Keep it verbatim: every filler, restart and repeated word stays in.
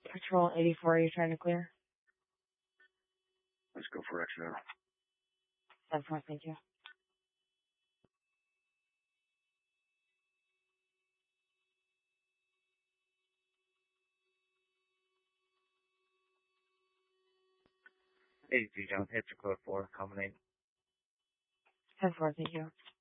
Patrol eighty-four, are you trying to clear? Let's go for X now. ten four, thank you. eighty-two, John. Hit your code four, coming in. ten four, thank you.